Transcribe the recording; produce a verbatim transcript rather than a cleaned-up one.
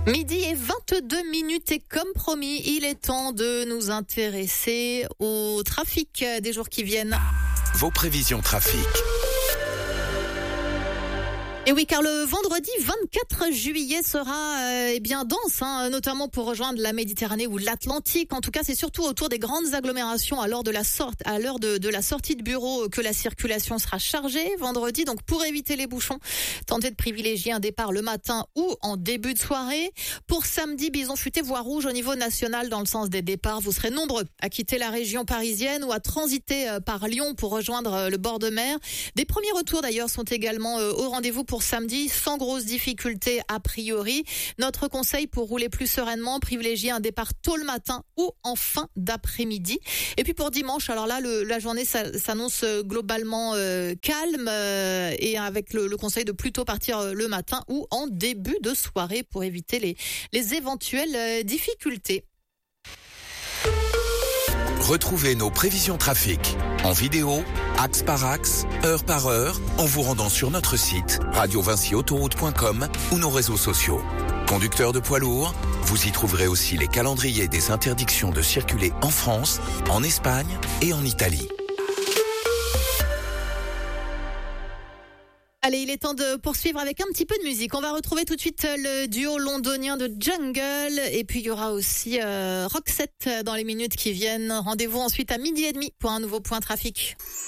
Midi et vingt-deux minutes et comme promis, il est temps de nous intéresser au trafic des jours qui viennent. Vos prévisions trafic. Et oui, car le vendredi vingt-quatre juillet sera euh, eh bien dense, hein, notamment pour rejoindre la Méditerranée ou l'Atlantique. En tout cas, c'est surtout autour des grandes agglomérations à l'heure de la sorte, à l'heure de, de la sortie de bureau que la circulation sera chargée vendredi. Donc, pour éviter les bouchons, tentez de privilégier un départ le matin ou en début de soirée. Pour samedi, bison futé, voie rouge au niveau national dans le sens des départs. Vous serez nombreux à quitter la région parisienne ou à transiter euh, par Lyon pour rejoindre euh, le bord de mer. Des premiers retours d'ailleurs sont également euh, au rendez-vous pour samedi, sans grosse difficulté a priori. Notre conseil pour rouler plus sereinement, privilégier un départ tôt le matin ou en fin d'après-midi. Et puis pour dimanche, alors là, le, la journée s'annonce globalement euh, calme euh, et avec le, le conseil de plutôt partir le matin ou en début de soirée pour éviter les, les éventuelles euh, difficultés. Retrouvez nos prévisions trafic en vidéo, axe par axe, heure par heure, en vous rendant sur notre site radio vinci autoroute point com ou nos réseaux sociaux. Conducteurs de poids lourds, vous y trouverez aussi les calendriers des interdictions de circuler en France, en Espagne et en Italie. Allez, il est temps de poursuivre avec un petit peu de musique. On va retrouver tout de suite le duo londonien de Jungle. Et puis, il y aura aussi euh, Roxette dans les minutes qui viennent. Rendez-vous ensuite à midi et demi pour un nouveau point trafic.